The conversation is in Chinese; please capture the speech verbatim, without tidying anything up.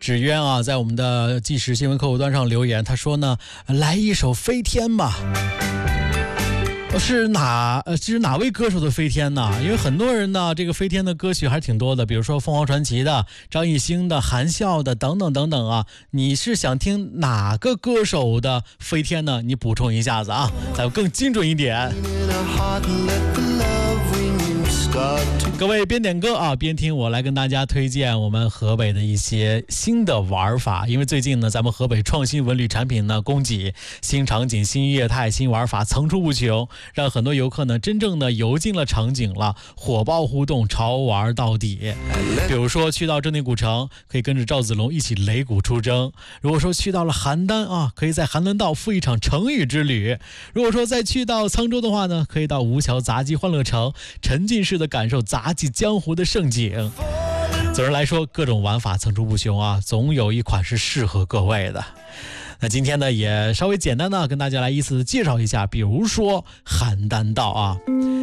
纸鸢啊，在我们的即时新闻客户端上留言，他说呢，来一首飞天吧。是哪呃，是哪位歌手的飞天呢？因为很多人呢，这个飞天的歌曲还是挺多的，比如说凤凰传奇的、张艺兴的、韩笑的等等等等啊。你是想听哪个歌手的飞天呢？你补充一下子啊，咱们更精准一点。各位边点歌啊边听，我来跟大家推荐我们河北的一些新的玩法。因为最近呢，咱们河北创新文旅产品呢供给，新场景、新业态、新玩法层出不穷，让很多游客呢真正的游进了场景了，火爆互动，潮玩到底。比如说去到正定古城，可以跟着赵子龙一起擂鼓出征；如果说去到了邯郸啊，可以在邯郸道赴一场成语之旅；如果说再去到沧州的话呢，可以到吴桥杂技欢乐城，沉浸式的感受杂技江湖的盛景。总的来说，各种玩法层出不穷啊，总有一款是适合各位的。那今天呢，也稍微简单的跟大家来依次介绍一下，比如说邯郸道啊。